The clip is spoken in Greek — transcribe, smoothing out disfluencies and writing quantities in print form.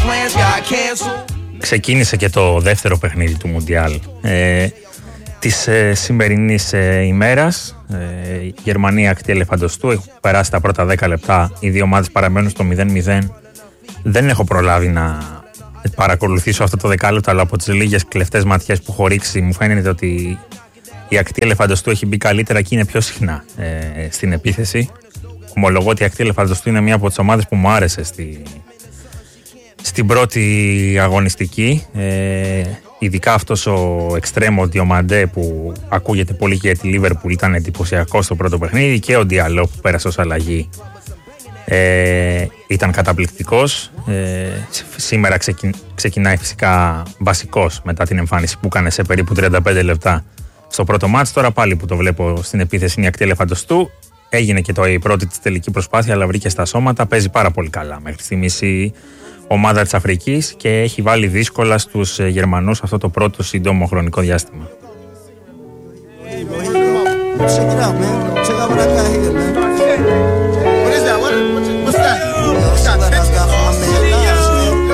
Ξεκίνησε και το δεύτερο παιχνίδι του Μουντιάλ της σημερινής ημέρας. Η Γερμανία ακτή ελεφαντοστού. Έχουν περάσει τα πρώτα 10 λεπτά. Οι δύο ομάδες παραμένουν στο 0-0. Δεν έχω προλάβει να παρακολουθήσω αυτό το δεκάλεπτο, αλλά από τις λίγες κλεφτές ματιές που έχω ρίξει μου φαίνεται ότι η ακτή ελεφαντοστού έχει μπει καλύτερα και είναι πιο συχνά στην επίθεση. Ομολογώ ότι η ακτή ελεφαντοστού είναι μία από τις ομάδες που μου άρεσε στην πρώτη αγωνιστική. Ειδικά αυτός ο εξτρέμο Διομαντέ που ακούγεται πολύ και για τη Λίβερπουλ ήταν εντυπωσιακό στο πρώτο παιχνίδι, και ο Διαλό που πέρασε ως αλλαγή ήταν καταπληκτικός. Σήμερα ξεκινάει φυσικά βασικός μετά την εμφάνιση που έκανε σε περίπου 35 λεπτά στο πρώτο μάτς. Τώρα πάλι που το βλέπω στην επίθεση είναι η ακτή ελεφαντοστού. Έγινε και η πρώτη της τελική προσπάθεια, αλλά βρήκε στα σώματα. Παίζει πάρα πολύ καλά μέχρι στιγμής η ομάδα της Αφρικής και έχει βάλει δύσκολα στους Γερμανούς αυτό το πρώτο σύντομο χρονικό διάστημα.